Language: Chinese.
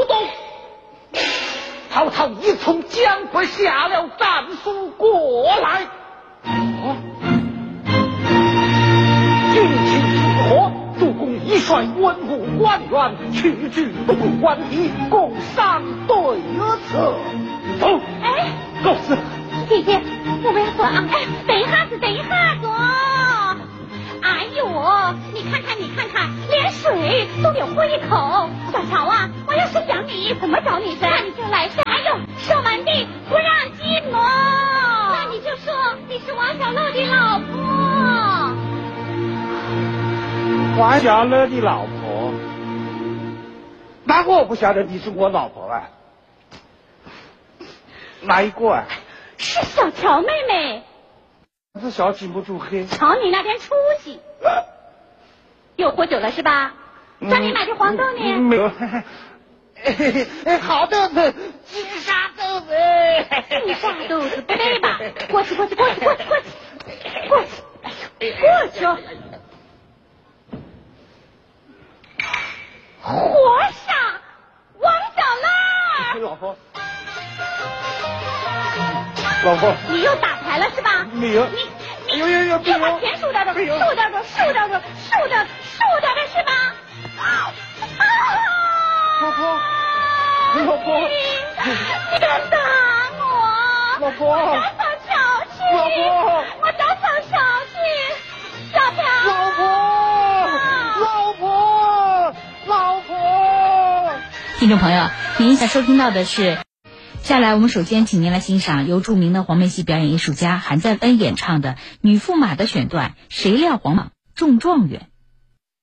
不动。曹操已从江边下了战书过来。军情复合，主公已率文武官员去据不官邸，共商对策。走。 哎， 告辞。 姐姐，我们要走啊！哎，等一下子，哎呦，你看看，连水都有灰口。小乔啊，我要是想你，怎么找你噻？那你就来噻。哎呦，手满地不让进哦。那你就说你是王小乐的老婆。 王小乐的老婆？那我不晓得你是我老婆啊。哪一个啊？ 是小乔妹妹。 这小禁不住黑。 瞧你那点出息。又喝酒了是吧？找你买的黄豆呢？ 没有。好豆子，金沙豆子。 金沙豆子不对吧？过去。过去。活傻王小乐。 老婆， 你又打牌了是吧？ 没有。 你又把钱输掉的是吧？ 老婆， 你敢打我？ 老婆， 我打扫小区。我打扫小区。小朴。 老婆。 听众朋友，您现在收听到的是。下来我们首先请您来欣赏由著名的黄梅戏表演艺术家韩再恩演唱的女驸马的选段《谁料皇莽中状元》。